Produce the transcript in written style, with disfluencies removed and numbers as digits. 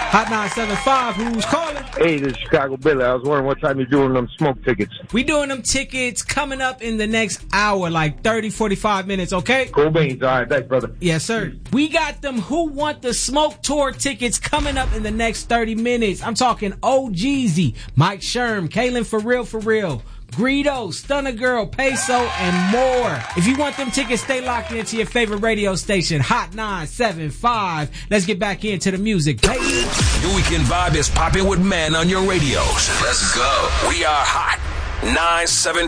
Hot 975, who's calling? Hey, this is Chicago Billy. I was wondering what time you're doing them smoke tickets. We doing them tickets coming up in the next hour, like 30, 45 minutes, okay? Cool beans. All right, thanks, brother. Yes, sir. We got them Who Want the Smoke Tour tickets coming up in the next 30 minutes. I'm talking OGZ, Mike Sherm, Kaylin For Real, Greedo, Stunner Girl, Peso, and more. If you want them tickets, stay locked into your favorite radio station, Hot 975. Let's get back into the music, baby. Your weekend vibe is popping with Man on your radios. Let's go. We are Hot 975.